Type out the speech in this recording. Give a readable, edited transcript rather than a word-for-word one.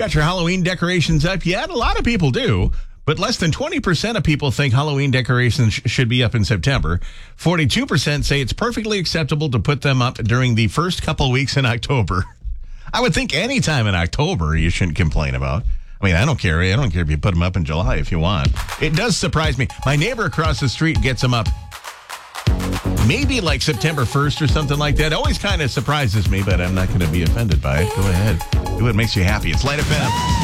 got your Halloween decorations up yet? A lot of people do, but less than 20% of people think Halloween decorations should be up in September. 42% say it's perfectly acceptable to put them up during the first couple weeks in October. I would think any time in October you shouldn't complain about. I mean, I don't care. I don't care if you put them up in July if you want. It does surprise me. My neighbor across the street gets them up maybe like September 1st or something like that. It always kind of surprises me, but I'm not going to be offended by it. Go ahead. Do what makes you happy. It's Light FM.